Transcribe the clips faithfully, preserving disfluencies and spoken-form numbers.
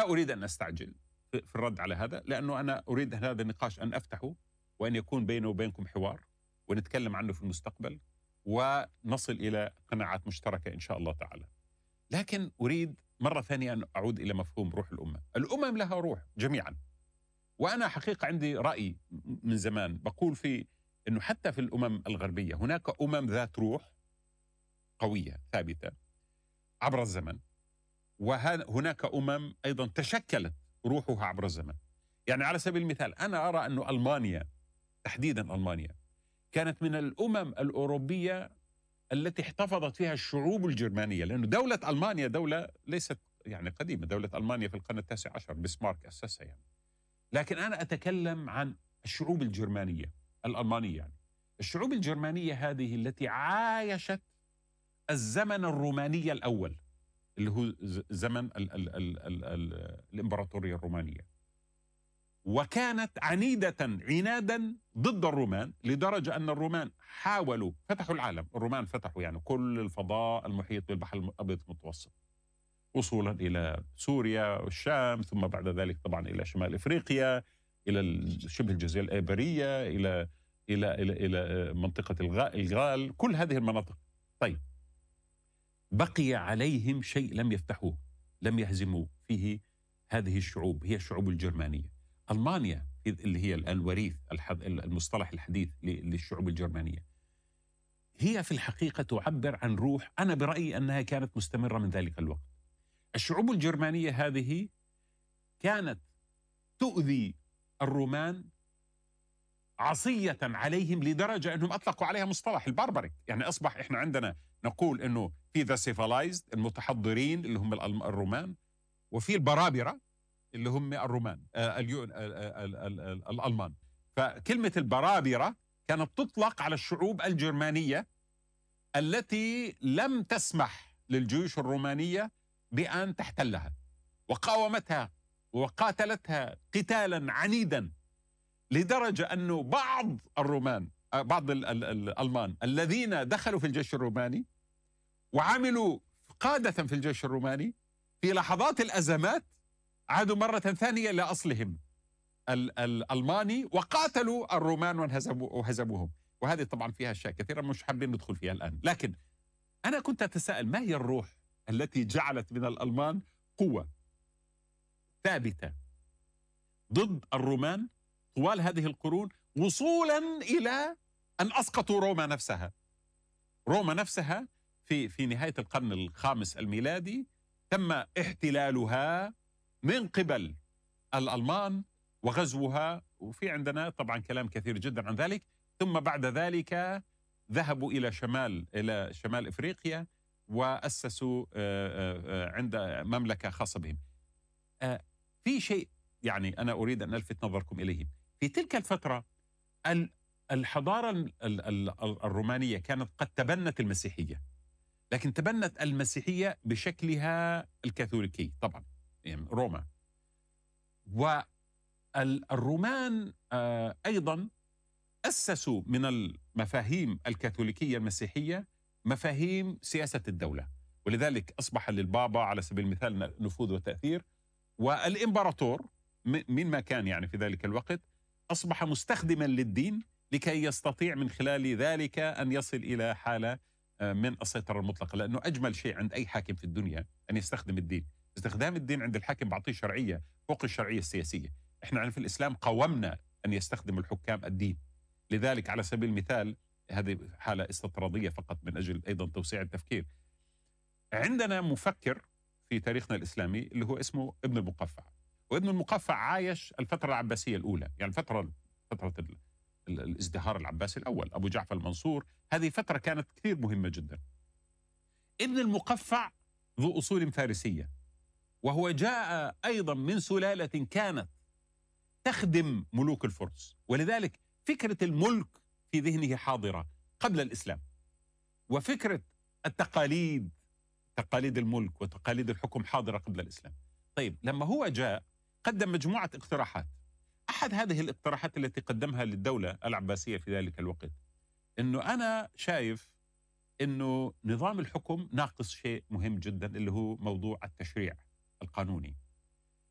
لا أريد أن أستعجل في الرد على هذا، لأنه أنا أريد هذا النقاش أن أفتحه وأن يكون بينه وبينكم حوار ونتكلم عنه في المستقبل ونصل إلى قناعات مشتركة إن شاء الله تعالى. لكن أريد مرة ثانية أن أعود إلى مفهوم روح الأمة. الأمم لها روح جميعا، وأنا حقيقة عندي رأي من زمان بقول في أنه حتى في الأمم الغربية هناك أمم ذات روح قوية ثابتة عبر الزمن، وهناك أمم أيضا تشكلت روحها عبر الزمن. يعني على سبيل المثال أنا أرى أن ألمانيا تحديدا ألمانيا كانت من الأمم الأوروبية التي احتفظت فيها الشعوب الجرمانية، لأن دولة ألمانيا دولة ليست يعني قديمة، دولة ألمانيا في القرن التاسع عشر بسمارك أسسها يعني. لكن أنا أتكلم عن الشعوب الجرمانية الألمانية، يعني الشعوب الجرمانية هذه التي عايشت الزمن الروماني الأول اللي هو زمن ال ال ال ال ال الإمبراطورية الرومانية، وكانت عنيدة عنادا ضد الرومان، لدرجة أن الرومان حاولوا فتحوا العالم. الرومان فتحوا يعني كل الفضاء المحيط بالبحر الأبيض المتوسط، وصولا إلى سوريا والشام، ثم بعد ذلك طبعا إلى شمال إفريقيا، إلى شبه الجزيرة الإيبرية، إلى إلى إلى إلى منطقة الغال، كل هذه المناطق. طيب بقي عليهم شيء لم يفتحوه، لم يهزموا فيه هذه الشعوب، هي الشعوب الجرمانية. ألمانيا اللي هي الآن وريث المصطلح الحديث للشعوب الجرمانية، هي في الحقيقة تعبر عن روح أنا برأيي أنها كانت مستمرة من ذلك الوقت. الشعوب الجرمانية هذه كانت تؤذي الرومان عصية عليهم، لدرجة أنهم أطلقوا عليها مصطلح الباربريك. يعني أصبح إحنا عندنا نقول أنه في ذا سيفلايزد المتحضرين اللي هم الرومان، وفي البرابرة اللي هم الرومان آه اليون آه آه آه آه الألمان. فكلمة البرابرة كانت تطلق على الشعوب الجرمانية التي لم تسمح للجيوش الرومانية بأن تحتلها، وقاومتها وقاتلتها قتالا عنيدا، لدرجة أنه بعض الرومان بعض الألمان الذين دخلوا في الجيش الروماني وعملوا قادة في الجيش الروماني في لحظات الأزمات عادوا مرة ثانية لأصلهم الألماني وقاتلوا الرومان وهزموهم. وهذه طبعا فيها أشياء كثيرة مش حابين ندخل فيها الآن. لكن أنا كنت أتساءل ما هي الروح التي جعلت من الألمان قوة ثابتة ضد الرومان طوال هذه القرون، وصولا إلى أن أسقطوا روما نفسها. روما نفسها في في نهاية القرن الخامس الميلادي تم احتلالها من قبل الألمان وغزوها، وفي عندنا طبعا كلام كثير جدا عن ذلك. ثم بعد ذلك ذهبوا إلى شمال إلى شمال إفريقيا وأسسوا عند مملكة خاصة بهم. في شيء يعني أنا أريد أن ألفت نظركم إليه. في تلك الفترة الحضارة الرومانية كانت قد تبنت المسيحية، لكن تبنت المسيحية بشكلها الكاثوليكي طبعا، يعني روما. والرومان أيضا أسسوا من المفاهيم الكاثوليكية المسيحية مفاهيم سياسة الدولة، ولذلك أصبح للبابا على سبيل المثال نفوذ وتأثير، والإمبراطور من ما كان يعني في ذلك الوقت أصبح مستخدما للدين لكي يستطيع من خلال ذلك أن يصل إلى حالة من السيطرة المطلقة. لأنه أجمل شيء عند أي حاكم في الدنيا أن يستخدم الدين. استخدام الدين عند الحاكم بعطيه شرعية فوق الشرعية السياسية. إحنا في الإسلام قومنا أن يستخدم الحكام الدين. لذلك على سبيل المثال هذه حالة استطرادية فقط من أجل أيضا توسيع التفكير. عندنا مفكر في تاريخنا الإسلامي اللي هو اسمه ابن المقفع، وابن المقفع عايش الفترة العباسية الأولى، يعني فترة فترة الازدهار العباسي الأول، أبو جعفر المنصور. هذه فترة كانت كثير مهمة جدا. ابن المقفع ذو أصول فارسية، وهو جاء أيضا من سلالة كانت تخدم ملوك الفرس، ولذلك فكرة الملك في ذهنه حاضرة قبل الإسلام، وفكرة التقاليد تقاليد الملك وتقاليد الحكم حاضرة قبل الإسلام. طيب لما هو جاء قدم مجموعة اقتراحات. أحد هذه الاقتراحات التي قدمها للدولة العباسية في ذلك الوقت إنه أنا شايف إنه نظام الحكم ناقص شيء مهم جدا، اللي هو موضوع التشريع القانوني.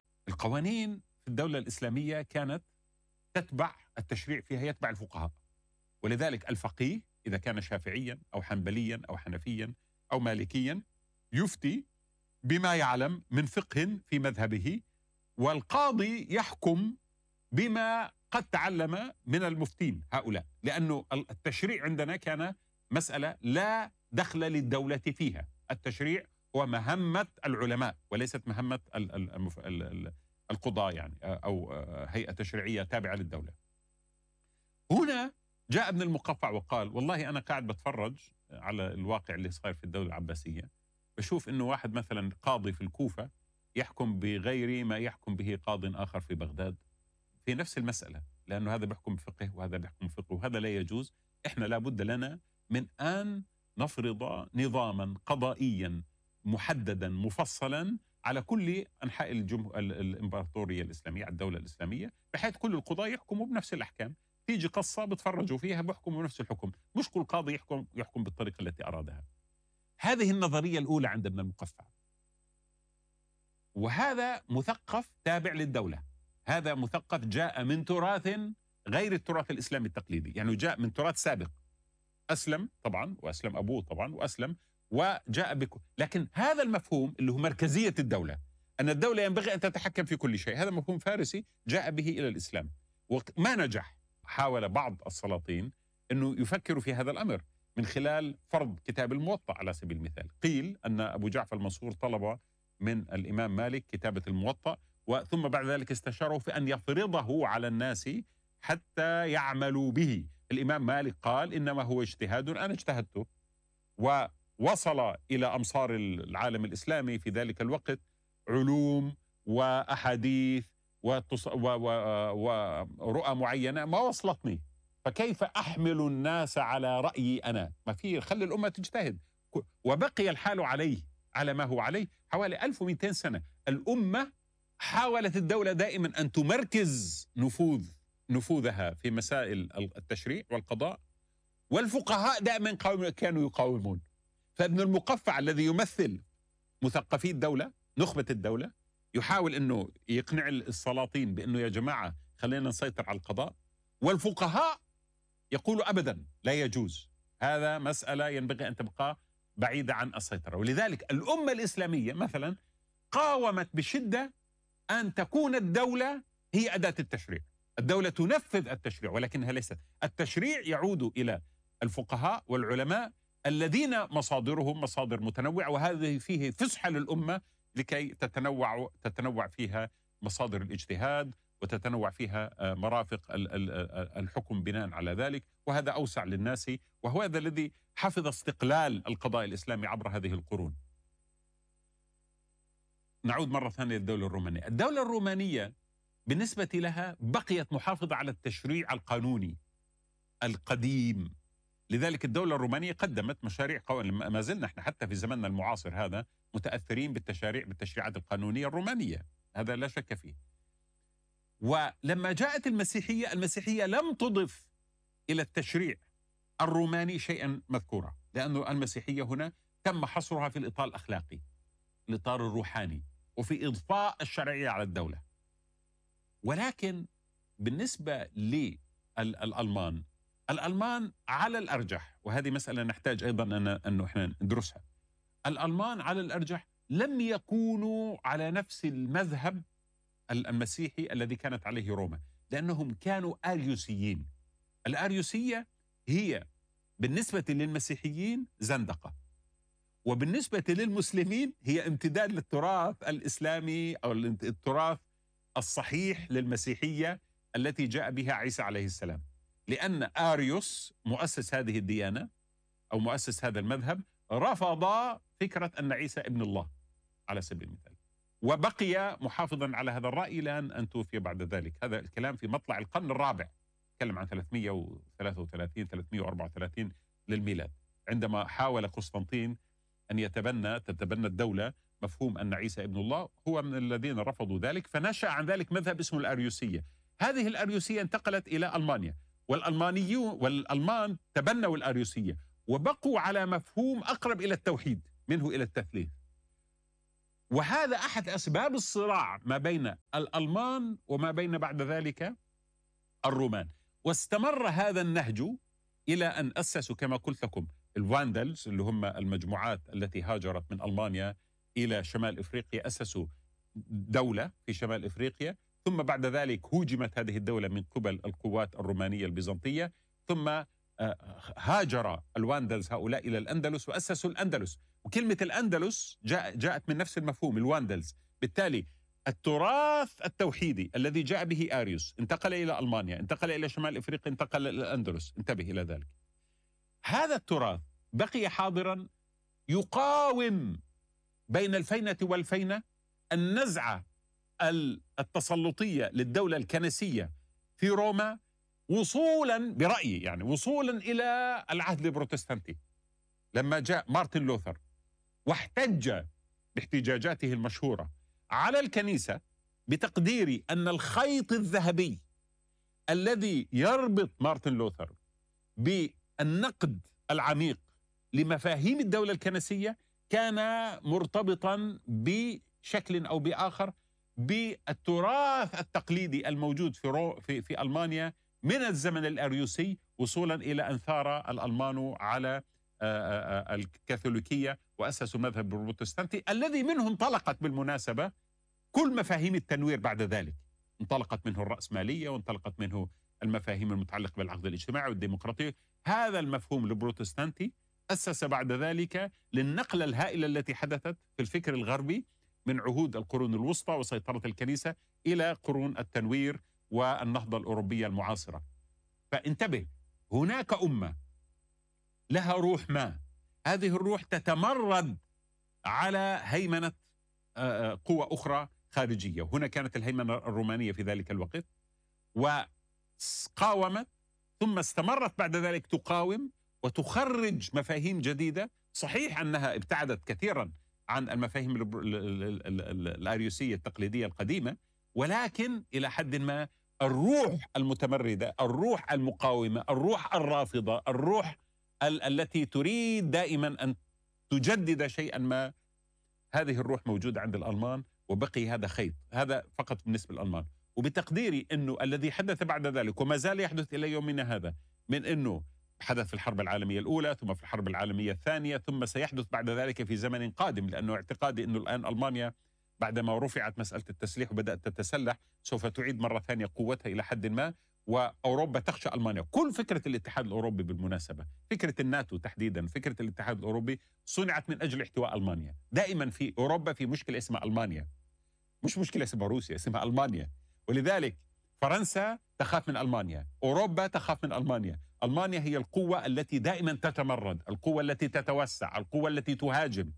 القوانين في الدولة الإسلامية كانت تتبع التشريع فيها يتبع الفقهاء، ولذلك الفقيه إذا كان شافعيا أو حنبليا أو حنفيا أو مالكيا يفتي بما يعلم من فقه في مذهبه، والقاضي يحكم بما قد تعلم من المفتين هؤلاء، لأنه التشريع عندنا كان مسألة لا دخل للدولة فيها. التشريع هو مهمة العلماء وليست مهمة القضاء يعني أو هيئة تشريعية تابعة للدولة. هنا جاء ابن المقفع وقال والله أنا قاعد بتفرج على الواقع اللي صار في الدولة العباسية، بشوف إنه واحد مثلا قاضي في الكوفة يحكم بغير ما يحكم به قاض آخر في بغداد في نفس المسألة، لأنه هذا بيحكم بفقه وهذا بيحكم بفقه، وهذا لا يجوز. إحنا لابد لنا من أن نفرض نظاما قضائيا محددا مفصلا على كل أنحاء الجمه... الإمبراطورية الإسلامية، الدولة الإسلامية، بحيث كل القضاة يحكموا بنفس الأحكام. تيجي قصة بتفرجوا فيها بيحكموا بنفس الحكم، مش كل قاضي يحكم يحكم بالطريقة التي أرادها. هذه النظرية الأولى عند ابن المقفع، وهذا مثقف تابع للدولة. هذا مثقف جاء من تراث غير التراث الإسلامي التقليدي، يعني جاء من تراث سابق، أسلم طبعا وأسلم أبوه طبعا وأسلم وجاء بك، لكن هذا المفهوم اللي هو مركزية الدولة، أن الدولة ينبغي أن تتحكم في كل شيء، هذا مفهوم فارسي جاء به إلى الإسلام وما نجح. حاول بعض السلاطين أنه يفكروا في هذا الأمر من خلال فرض كتاب الموطأ على سبيل المثال. قيل أن أبو جعفر المنصور طلب من الإمام مالك كتابة الموطأ، وثم بعد ذلك استشاره في أن يفرضه على الناس حتى يعملوا به. الإمام مالك قال إنما هو اجتهاد أنا اجتهدته، ووصل إلى أمصار العالم الإسلامي في ذلك الوقت علوم وأحاديث ورؤى معينة ما وصلتني، فكيف أحمل الناس على رأيي أنا؟ ما في، خلي الأمة تجتهد. وبقي الحال عليه على ما هو عليه حوالي ألف ومئتين سنة. الأمة حاولت الدولة دائما أن تمركز نفوذ نفوذها في مسائل التشريع والقضاء، والفقهاء دائما كانوا يقاومون. فابن المقفع الذي يمثل مثقفي الدولة، نخبة الدولة، يحاول أنه يقنع السلاطين بأنه يا جماعة خلينا نسيطر على القضاء، والفقهاء يقولوا أبدا لا يجوز، هذا مسألة ينبغي أن تبقى بعيدة عن السيطرة. ولذلك الأمة الإسلامية مثلا قاومت بشدة أن تكون الدولة هي أداة التشريع، الدولة تنفذ التشريع ولكنها ليست. التشريع يعود إلى الفقهاء والعلماء الذين مصادرهم مصادر متنوعة، وهذه فيه فسحة للأمة لكي تتنوع تتنوع فيها مصادر الاجتهاد وتتنوع فيها مرافق الحكم بناء على ذلك، وهذا أوسع للناس، وهو هذا الذي حفظ استقلال القضاء الإسلامي عبر هذه القرون. نعود مرة ثانية للدولة الرومانية. الدولة الرومانية بالنسبة لها بقيت محافظة على التشريع القانوني القديم، لذلك الدولة الرومانية قدمت مشاريع قوانين، ما زلنا احنا حتى في زمننا المعاصر هذا متأثرين بالتشاريع بالتشريعات القانونية الرومانية، هذا لا شك فيه. ولما جاءت المسيحية، المسيحية لم تضف إلى التشريع الروماني شيئا مذكورا، لأن المسيحية هنا تم حصرها في الإطار الأخلاقي، الإطار الروحاني، وفي إضفاء الشرعية على الدولة. ولكن بالنسبة للألمان، الألمان على الأرجح، وهذه مسألة نحتاج أيضا أن أنه إحنا ندرسها، الألمان على الأرجح لم يكونوا على نفس المذهب المسيحي الذي كانت عليه روما، لأنهم كانوا آريوسيين. الآريوسية هي بالنسبة للمسيحيين زندقة، وبالنسبة للمسلمين هي امتداد للتراث الإسلامي أو التراث الصحيح للمسيحية التي جاء بها عيسى عليه السلام، لأن آريوس مؤسس هذه الديانة أو مؤسس هذا المذهب رفض فكرة أن عيسى ابن الله على سبيل المثال، وبقي محافظا على هذا الرأي لأن أن توفي بعد ذلك. هذا الكلام في مطلع القرن الرابع، تكلم عن ثلاثمئة وثلاثة وثلاثين ثلاثمئة وأربعة وثلاثين للميلاد، عندما حاول قسطنطين أن يتبنى تتبنى الدولة مفهوم أن عيسى ابن الله، هو من الذين رفضوا ذلك، فنشأ عن ذلك مذهب اسمه الأريوسية. هذه الأريوسية انتقلت إلى ألمانيا، والألمانيون والألمان تبنوا الأريوسية وبقوا على مفهوم أقرب إلى التوحيد منه إلى التثليث. وهذا أحد أسباب الصراع ما بين الألمان وما بين بعد ذلك الرومان. واستمر هذا النهج إلى أن أسسوا كما قلت لكم الواندلز، اللي هم المجموعات التي هاجرت من ألمانيا إلى شمال إفريقيا، أسسوا دولة في شمال إفريقيا، ثم بعد ذلك هوجمت هذه الدولة من قبل القوات الرومانية البيزنطية، ثم هاجر الواندلز هؤلاء إلى الأندلس وأسسوا الأندلس. وكلمة الأندلس جاء جاءت من نفس المفهوم الواندلز. بالتالي التراث التوحيدي الذي جاء به آريوس انتقل إلى ألمانيا، انتقل إلى شمال إفريقيا، انتقل إلى الأندلس. انتبه إلى ذلك. هذا التراث بقي حاضرا يقاوم بين الفينة والفينة النزعة التسلطية للدولة الكنسية في روما، وصولا برأيي يعني وصولا إلى العهد البروتستانتي، لما جاء مارتن لوثر واحتج باحتجاجاته المشهورة على الكنيسة بتقديري أن الخيط الذهبي الذي يربط مارتن لوثر بالنقد العميق لمفاهيم الدولة الكنسية كان مرتبطا بشكل أو بآخر بالتراث التقليدي الموجود في, رو في, في ألمانيا من الزمن الأريوسي، وصولا إلى أن ثار الألمان على الكاثوليكية وأسسوا المذهب البروتستانتي الذي منه انطلقت بالمناسبة كل مفاهيم التنوير بعد ذلك. انطلقت منه الرأسمالية، وانطلقت منه المفاهيم المتعلقة بالعقد الاجتماعي والديمقراطية. هذا المفهوم البروتستانتي أسس بعد ذلك للنقلة الهائلة التي حدثت في الفكر الغربي من عهود القرون الوسطى وسيطرة الكنيسة إلى قرون التنوير والنهضة الأوروبية المعاصرة. فانتبه، هناك أمة لها روح ما، هذه الروح تتمرد على هيمنة قوة أخرى خارجية، وهنا كانت الهيمنة الرومانية في ذلك الوقت، وقاومت ثم استمرت بعد ذلك تقاوم وتخرج مفاهيم جديدة. صحيح أنها ابتعدت كثيرا عن المفاهيم الأريوسية التقليدية القديمة، ولكن إلى حد ما الروح المتمردة، الروح المقاومة، الروح الرافضة، الروح ال التي تريد دائما أن تجدد شيئا ما، هذه الروح موجودة عند الألمان، وبقي هذا خيط. هذا فقط بالنسبة للألمان. وبتقديري أنه الذي حدث بعد ذلك وما زال يحدث إلى يومنا هذا، من أنه حدث في الحرب العالمية الأولى، ثم في الحرب العالمية الثانية، ثم سيحدث بعد ذلك في زمن قادم، لأنه اعتقادي أنه الآن ألمانيا بعدما رفعت مسألة التسليح وبدأت تتسلح سوف تعيد مرة ثانية قوتها إلى حد ما، وأوروبا تخشى ألمانيا. كل فكرة الاتحاد الأوروبي بالمناسبة، فكرة الناتو تحديدا، فكرة الاتحاد الأوروبي صنعت من أجل احتواء ألمانيا. دائما في أوروبا في مشكلة اسمها ألمانيا، مش مشكلة اسمها روسيا، اسمها ألمانيا. ولذلك فرنسا تخاف من ألمانيا، أوروبا تخاف من ألمانيا. ألمانيا هي القوة التي دائما تتمرد، القوة التي تتوسع، القوة التي تهاجم.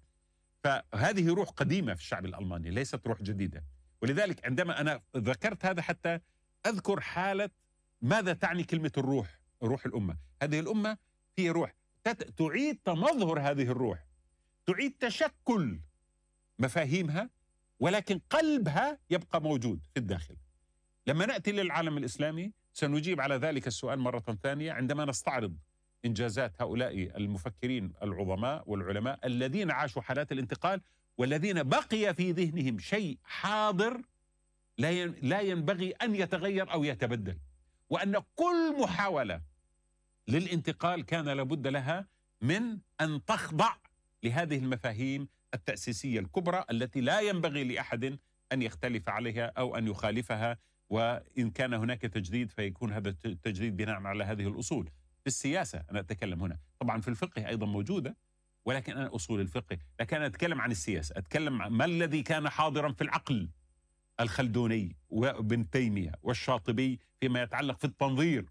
فهذه روح قديمة في الشعب الألماني، ليست روح جديدة. ولذلك عندما أنا ذكرت هذا حتى أذكر حالة ماذا تعني كلمة الروح، روح الأمة. هذه الأمة هي روح تعيد تمظهر، هذه الروح تعيد تشكل مفاهيمها، ولكن قلبها يبقى موجود في الداخل. لما نأتي للعالم الإسلامي سنجيب على ذلك السؤال مرة ثانية عندما نستعرض إنجازات هؤلاء المفكرين العظماء والعلماء الذين عاشوا حالات الانتقال، والذين بقي في ذهنهم شيء حاضر لا ينبغي أن يتغير أو يتبدل، وأن كل محاولة للانتقال كان لابد لها من أن تخضع لهذه المفاهيم التأسيسية الكبرى التي لا ينبغي لأحد أن يختلف عليها أو أن يخالفها. وإن كان هناك تجديد فيكون هذا التجديد بناء على هذه الأصول. في السياسة أنا أتكلم هنا، طبعا في الفقه أيضا موجودة، ولكن أنا أصول الفقه، لكن أنا أتكلم عن السياسة، أتكلم عن ما الذي كان حاضرا في العقل الخلدوني وابن تيمية والشاطبي فيما يتعلق في التنظير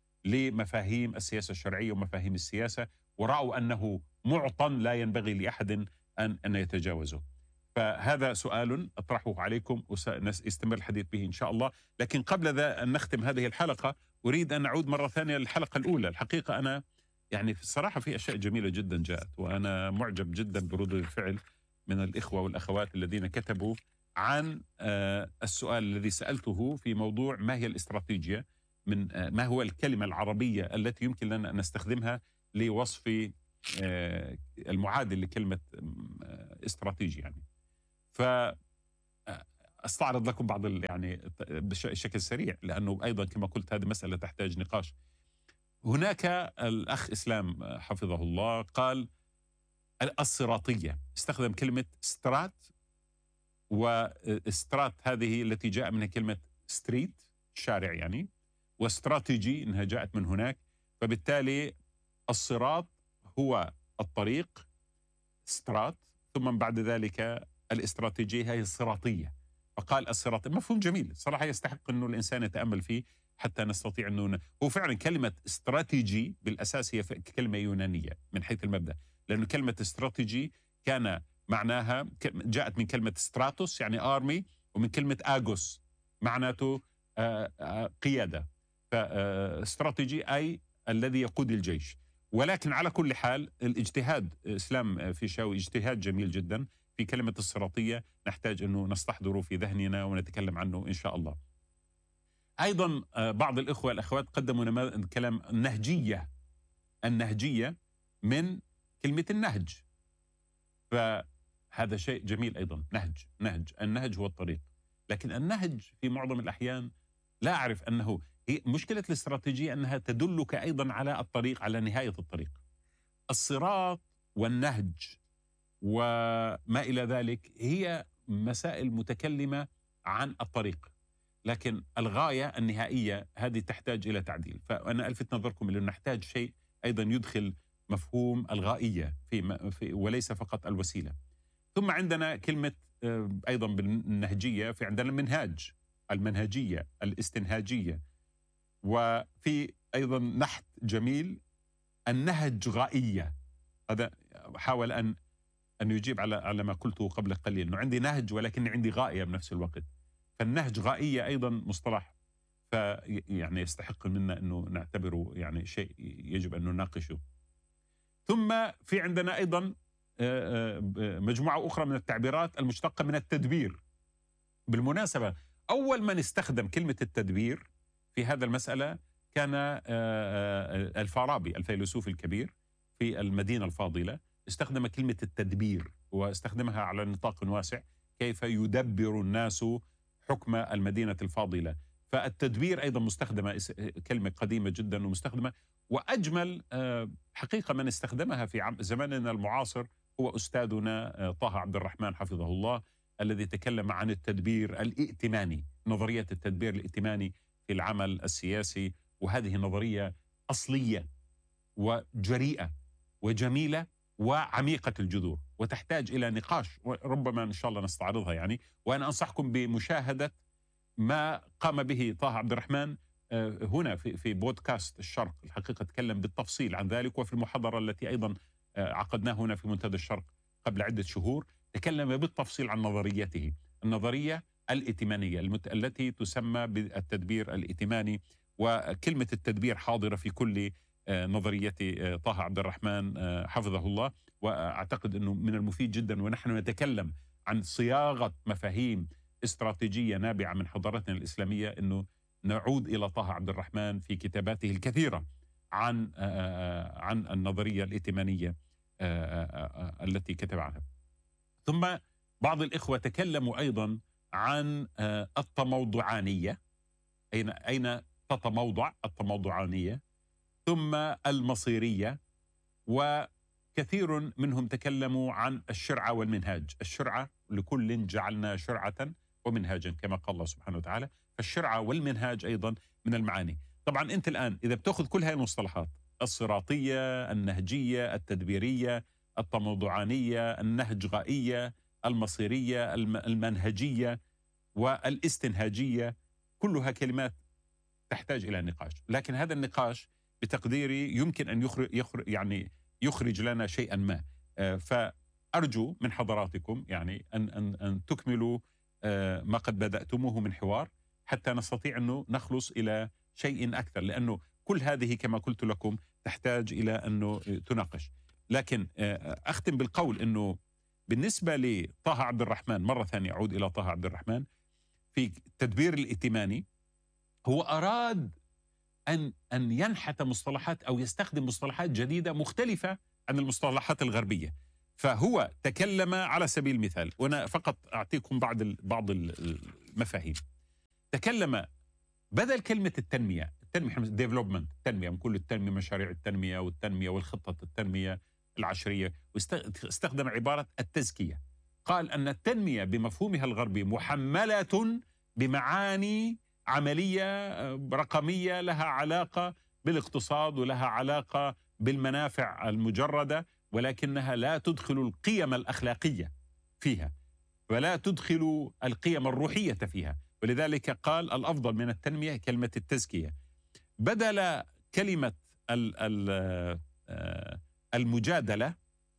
لمفاهيم السياسة الشرعية ومفاهيم السياسة، ورأوا أنه معطن لا ينبغي لأحد أن أن يتجاوزه. فهذا سؤال أطرحه عليكم وسنستمر الحديث به إن شاء الله. لكن قبل ذا أن نختم هذه الحلقة أريد أن أعود مرة ثانية للحلقة الأولى. الحقيقة أنا يعني في الصراحة في أشياء جميلة جدا جاءت، وأنا معجب جدا بردود الفعل من الإخوة والأخوات الذين كتبوا عن السؤال الذي سألته في موضوع ما هي الاستراتيجية، من ما هو الكلمة العربية التي يمكن لنا أن نستخدمها لوصف المعادل لكلمة استراتيجي يعني. ف استعرض لكم بعض يعني بشكل سريع، لانه ايضا كما قلت هذه مساله تحتاج نقاش. هناك الاخ اسلام حفظه الله قال الصراطيه، استخدم كلمه سترات، وسترات هذه التي جاء منها كلمه ستريت شارع يعني، واستراتيجي انها جاءت من هناك، فبالتالي الصراط هو الطريق سترات، ثم بعد ذلك الاستراتيجيه هي الصراطيه. فقال الصراط، مفهوم جميل صراحه يستحق انه الانسان يتامل فيه حتى نستطيع انه هو فعلا كلمه استراتيجي بالاساس هي كلمه يونانيه من حيث المبدا، لانه كلمه استراتيجي كان معناها جاءت من كلمه ستراتوس يعني ارمي، ومن كلمه اغوس معناته قياده، فاستراتيجي اي الذي يقود الجيش. ولكن على كل حال الاجتهاد اسلام فيشاوي اجتهاد جميل جدا في كلمه الصراطيه، نحتاج انه نستحضره في ذهننا ونتكلم عنه ان شاء الله. ايضا بعض الاخوه والاخوات قدموا كلام النهجيه، النهجيه من كلمه النهج، فهذا شيء جميل ايضا. نهج، نهج، النهج هو الطريق، لكن النهج في معظم الاحيان لا اعرف انه هي مشكله الاستراتيجيه انها تدلك ايضا على الطريق، على نهايه الطريق. الصراط والنهج وما الى ذلك هي مسائل متكلمه عن الطريق، لكن الغايه النهائيه هذه تحتاج الى تعديل. فانا الفت نظركم انه نحتاج شيء ايضا يدخل مفهوم الغائيه في, في وليس فقط الوسيله. ثم عندنا كلمه ايضا بالنهجيه، في عندنا المنهاج، المنهجيه، الاستنهاجيه، وفي ايضا نحت جميل النهج غائيه. هذا حاول ان ان يجيب على على ما قلته قبل قليل، انه عندي نهج ولكن عندي غائيه بنفس الوقت. فالنهج غائيه ايضا مصطلح فيعني يستحق منا انه نعتبره يعني شيء يجب ان نناقشه. ثم في عندنا ايضا مجموعه اخرى من التعبيرات المشتقه من التدبير. بالمناسبه اول من استخدم كلمه التدبير في هذا المساله كان الفارابي الفيلسوف الكبير في المدينه الفاضله، استخدم كلمه التدبير واستخدمها على نطاق واسع، كيف يدبر الناس حكم المدينه الفاضله. فالتدبير ايضا مستخدمه، كلمه قديمه جدا ومستخدمه، واجمل حقيقه من استخدمها في زماننا المعاصر هو استاذنا طه عبد الرحمن حفظه الله، الذي تكلم عن التدبير الائتماني، نظريه التدبير الائتماني في العمل السياسي. وهذه نظريه اصليه وجريئه وجميله وعميقه الجذور، وتحتاج الى نقاش، وربما ان شاء الله نستعرضها يعني. وانا انصحكم بمشاهده ما قام به طه عبد الرحمن هنا في في بودكاست الشرق، الحقيقه تكلم بالتفصيل عن ذلك، وفي المحاضره التي ايضا عقدناها هنا في منتدى الشرق قبل عده شهور تكلم بالتفصيل عن نظريته، النظريه الائتمانيه التي تسمى بالتدبير الائتماني. وكلمه التدبير حاضره في كل نظريه طه عبد الرحمن حفظه الله، واعتقد انه من المفيد جدا ونحن نتكلم عن صياغه مفاهيم استراتيجيه نابعه من حضارتنا الاسلاميه، انه نعود الى طه عبد الرحمن في كتاباته الكثيره عن عن النظريه الائتمانيه التي كتب عنها. ثم بعض الاخوه تكلموا ايضا عن التموضعانيه، اين اين تتموضع التموضعانيه، ثم المصيريه، وكثير منهم تكلموا عن الشرعه والمنهاج. الشرعه لكل جعلنا شرعه ومنهاجا كما قال الله سبحانه وتعالى، فالشرعه والمنهاج ايضا من المعاني. طبعا انت الان اذا بتاخذ كل هذه المصطلحات، الصراطيه، النهجيه، التدبيريه، التموضعانيه، النهجغائيه، المصيريه، المنهجيه، والاستنهاجيه، كلها كلمات تحتاج الى نقاش، لكن هذا النقاش بتقديري يمكن ان يخرج, يخرج يعني يخرج لنا شيئا ما. فارجو من حضراتكم يعني ان ان ان تكملوا ما قد بداتموه من حوار حتى نستطيع انه نخلص الى شيء اكثر، لانه كل هذه كما قلت لكم تحتاج الى انه تناقش. لكن اختم بالقول انه بالنسبه لطه عبد الرحمن، مره ثانيه اعود الى طه عبد الرحمن في التدبير الائتماني، هو اراد ان ان ينحت مصطلحات او يستخدم مصطلحات جديده مختلفه عن المصطلحات الغربيه. فهو تكلم على سبيل المثال، وأنا فقط أعطيكم بعض بعض المفاهيم. تكلم بدل كلمة التنمية، التنمية ديفلوبمنت، التنمية، من كل التنمية، مشاريع التنمية والتنمية والخطة التنمية العشرية، واستخدم عبارة التزكية. قال أن التنمية بمفهومها الغربي محملة بمعاني عملية رقمية لها علاقة بالاقتصاد ولها علاقة بالمنافع المجردة، ولكنها لا تدخل القيم الأخلاقية فيها ولا تدخل القيم الروحية فيها. ولذلك قال الأفضل من التنمية كلمة التزكية. بدل كلمة المجادلة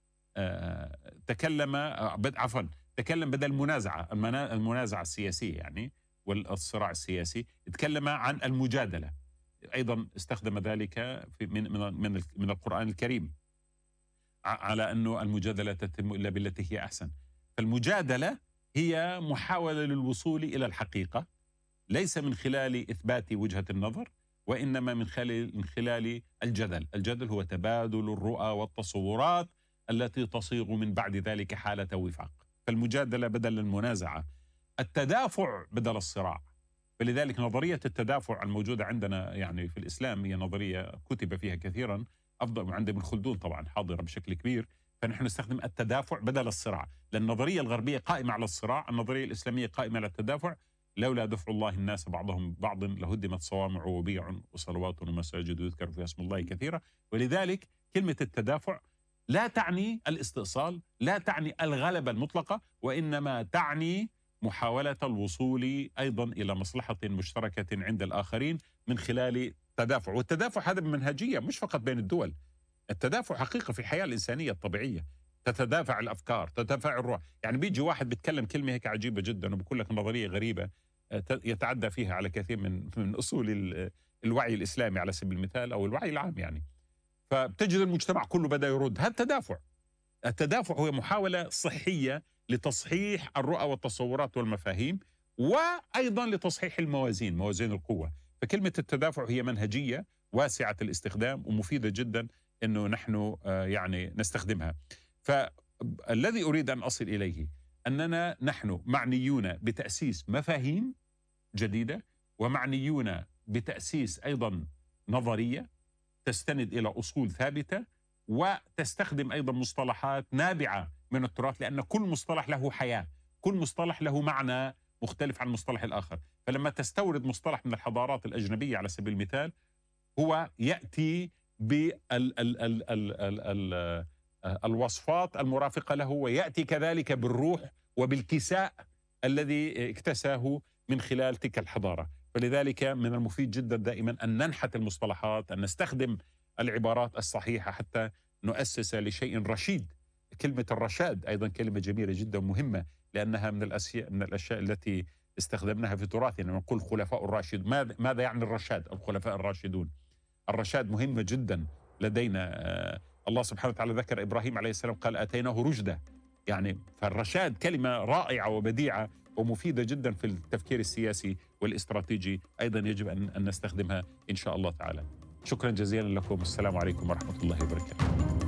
تكلم عفوا تكلم بدل المنازعة المنازعة السياسية يعني والصراع السياسي، تكلم عن المجادلة. أيضا استخدم ذلك في من من من القرآن الكريم على أنه المجادلة تتم إلا بالتي هي أحسن. فالمجادلة هي محاولة للوصول إلى الحقيقة، ليس من خلال إثبات وجهة النظر، وإنما من خلال من خلال الجدل. الجدل هو تبادل الرؤى والتصورات التي تصيغ من بعد ذلك حالة وفاق. فالمجادلة بدل المنازعة، التدافع بدل الصراع. فلذلك نظرية التدافع الموجودة عندنا يعني في الإسلام هي نظرية كتب فيها كثيرا، أفضل عند ابن خلدون طبعا حاضرة بشكل كبير. فنحن نستخدم التدافع بدل الصراع، لأن النظرية الغربية قائمة على الصراع، النظرية الإسلامية قائمة على التدافع. لولا دفع الله الناس بعضهم بعض لهدمت صوامع وبيع وصلوات ومساجد يذكر فيها اسم الله كثيرا. ولذلك كلمة التدافع لا تعني الاستئصال، لا تعني الغلبة المطلقة، وإنما تعني محاولة الوصول أيضا إلى مصلحة مشتركة عند الآخرين من خلال تدافع. والتدافع هذا بمنهجية مش فقط بين الدول، التدافع حقيقة في الحياة الإنسانية الطبيعية. تتدافع الأفكار، تتدافع الروح. يعني بيجي واحد بيتكلم كلمة هيك عجيبة جدا وبقول لك نظرية غريبة يتعدى فيها على كثير من من أصول الوعي الإسلامي على سبيل المثال أو الوعي العام يعني، فبتجد المجتمع كله بدأ يرد. هذا التدافع. التدافع هو محاولة صحية لتصحيح الرؤى والتصورات والمفاهيم، وأيضا لتصحيح الموازين، موازين القوة. فكلمة التدافع هي منهجية واسعة الاستخدام ومفيدة جدا أنه نحن يعني نستخدمها. فالذي أريد أن أصل إليه أننا نحن معنيون بتأسيس مفاهيم جديدة، ومعنيون بتأسيس أيضا نظرية تستند إلى أصول ثابتة، وتستخدم أيضا مصطلحات نابعة من التراث، لأن كل مصطلح له حياة، كل مصطلح له معنى مختلف عن المصطلح الآخر. فلما تستورد مصطلح من الحضارات الأجنبية على سبيل المثال، هو يأتي بالوصفات المرافقة له، ويأتي كذلك بالروح وبالكساء الذي اكتساه من خلال تلك الحضارة. فلذلك من المفيد جدا دائما أن ننحت المصطلحات، أن نستخدم العبارات الصحيحة حتى نؤسس لشيء رشيد. كلمة الرشاد أيضا كلمة جميلة جدا مهمة، لأنها من الأشياء من الأشياء التي استخدمناها في تراثنا. نقول خلفاء الراشد، ماذا ماذا يعني الرشاد أو الخلفاء الراشدون؟ الرشاد مهمة جدا لدينا. آه الله سبحانه وتعالى ذكر إبراهيم عليه السلام قال آتيناه رشدا، يعني فالرشاد كلمة رائعة وبديعة ومفيدة جدا في التفكير السياسي والاستراتيجي، أيضا يجب أن نستخدمها إن شاء الله تعالى. شكرا جزيلا لكم، السلام عليكم ورحمة الله وبركاته.